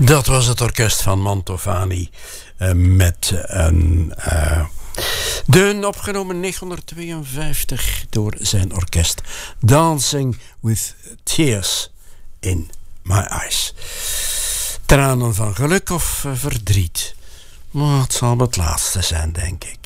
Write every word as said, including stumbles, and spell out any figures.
Dat was het orkest van Mantovani uh, met een uh, de opgenomen negentienhonderdtweeënvijftig door zijn orkest Dancing with Tears in My Eyes. Tranen van geluk of uh, verdriet. Maar het zal het laatste zijn, denk ik.